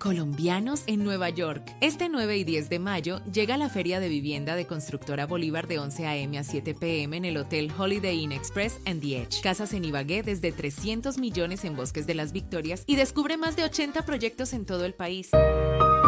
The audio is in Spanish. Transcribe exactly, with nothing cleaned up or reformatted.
Colombianos en Nueva York. Este nueve y diez de mayo llega la Feria de Vivienda de Constructora Bolívar de once a eme a siete pe eme en el Hotel Holiday Inn Express and The Edge. Casas en Ibagué desde trescientos millones en Bosques de las Victorias y descubre más de ochenta proyectos en todo el país.